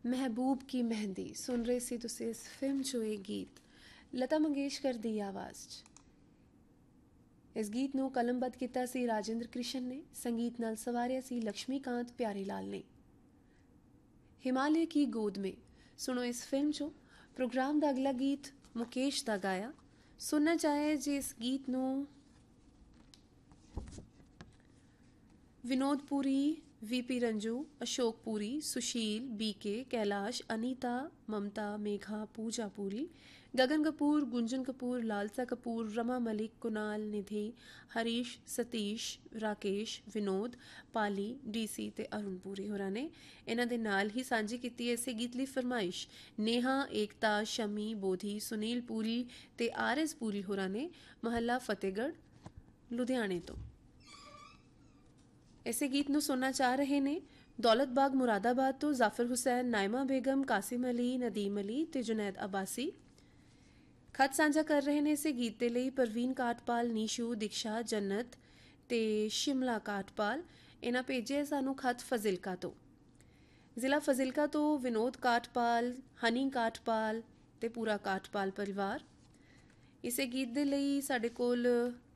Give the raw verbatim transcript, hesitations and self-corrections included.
महबूब की मेहंदी सुन रहे सी तुसी इस फिल्म चो ਇਹ ਗੀਤ ਲਤਾ ਮੰਗੇਸ਼ਕਰ ਦੀ ਆਵਾਜ਼ 'ਚ। ਇਸ ਗੀਤ ਨੂੰ ਕਲਮਬੱਧ ਕੀਤਾ ਸੀ ਰਾਜਿੰਦਰ ਕ੍ਰਿਸ਼ਨ ਨੇ, ਸੰਗੀਤ ਨਾਲ ਸਵਾਰਿਆ ਸੀ ਲక్ష్ਮੀਕਾਂਤ ਪਿਆਰੀ ਲਾਲ ਨੇ। ਹਿਮਾलय की गोद में सुनो इस फिल्म चो प्रोग्राम ਦਾ ਅਗਲਾ ਗੀਤ ਮੁਕੇਸ਼ ਦਾ ਗਾਇਆ ਸੁਣਨਾ ਚਾਹੇ ਜੇ ਇਸ ਗੀਤ ਨੂੰ विनोद पुरी, वीपी रंजू, अशोक पुरी, सुशील, बीके, कैलाश, अनीता, ममता, मेघा, पूजा पुरी, गगन कपूर, गुंजन कपूर, लालसा कपूर, रमा मलिक, कुणाल, निधि, हरीश, सतीश, राकेश, विनोद, पाली, डीसी ते अरुण पुरी होरां ने इन्हां दे नाल ही सांझी कीती इसे गीत लई फरमाइश नेहा, एकता, शमी, बोधी, सुनील पुरी ते आर एस पुरी होरां ने महला फतेहगढ़ लुधियाने तो। इसे गीत ਨੂੰ ਸੁਣਨਾ ਚਾਹ ਰਹੇ ਨੇ ਦੌਲਤ ਬਾਗ ਮੁਰਾਦਾਬਾਦ ਤੋਂ ਜ਼ਾਫਰ ਹੁਸੈਨ, ਨਾਇਮਾ ਬੇਗਮ, ਕਾਸਿਮ ਅਲੀ, ਨਦੀਮ ਅਲੀ ਤੇ ਜੁਨੈਦ ਅਬਾਸੀ। ਖਤ ਸਾਂਝਾ ਕਰ ਰਹੇ ਨੇ ਇਸੇ ਗੀਤ ਦੇ ਲਈ ਪ੍ਰਵੀਨ ਕਾਟਪਾਲ, ਨੀਸ਼ੂ, ਦਿਕਸ਼ਾ, ਜੰਨਤ ਤੇ ਸ਼ਿਮਲਾ ਕਾਟਪਾਲ। ਇਹਨਾਂ ਭੇਜਿਆ ਸਾਨੂੰ ਖਤ ਫਜ਼ਿਲਕਾ ਤੋਂ, ਜ਼ਿਲ੍ਹਾ ਫਜ਼ਿਲਕਾ ਤੋਂ ਵਿਨੋਦ ਕਾਟਪਾਲ, ਹਨੀ ਕਾਟਪਾਲ ਤੇ ਪੂਰਾ ਕਾਟਪਾਲ ਪਰਿਵਾਰ। ਇਸੇ ਗੀਤ ਦੇ ਲਈ ਸਾਡੇ ਕੋਲ